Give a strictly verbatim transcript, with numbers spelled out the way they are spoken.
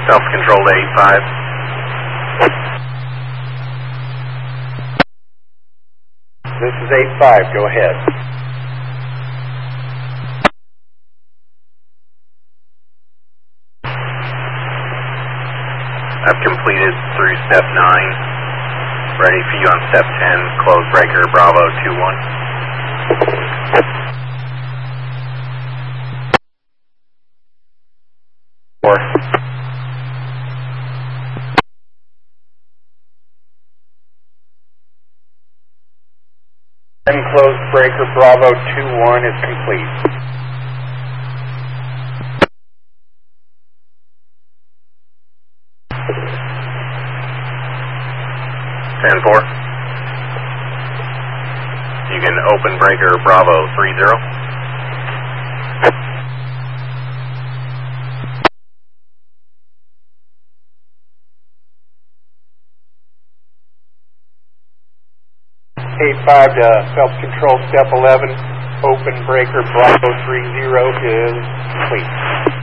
Self-control to eight five. This is eight five, go ahead. I've completed through step nine. Ready for you on step ten. Close breaker Bravo two one. Four. Then closed breaker Bravo two one is complete. ten four. You can open breaker Bravo three zero. eight five to self-control step eleven. Open breaker Bravo three zero is complete.